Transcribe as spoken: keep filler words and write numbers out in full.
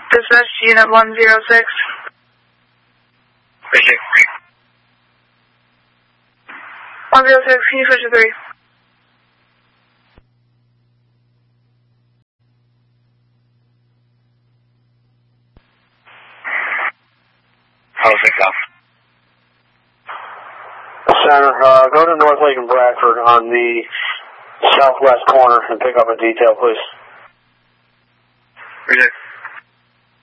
Dispatch Unit one zero six. Thank you. one zero six, can you switch to three? I'll six off. Center, uh, go to North Lake and Bradford on the southwest corner and pick up a detail, please. Reject.